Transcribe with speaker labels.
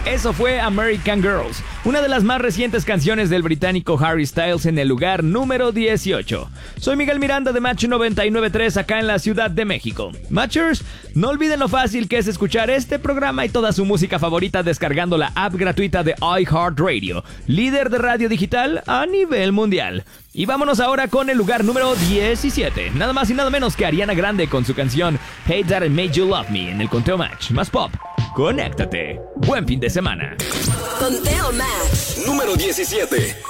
Speaker 1: Eso fue American Girls, una de las más recientes canciones del británico Harry Styles en el lugar número 18. Soy Miguel Miranda de Match 99.3 acá en la Ciudad de México. Matchers, no olviden lo fácil que es escuchar este programa y toda su música favorita descargando la app gratuita de iHeartRadio, líder de radio digital a nivel mundial. Y vámonos ahora con el lugar número 17. Nada más y nada menos que Ariana Grande con su canción Hey That It Made You Love Me en el Conteo Match más pop. Conéctate. Buen fin de semana.
Speaker 2: Conteo Match.
Speaker 3: Número 17.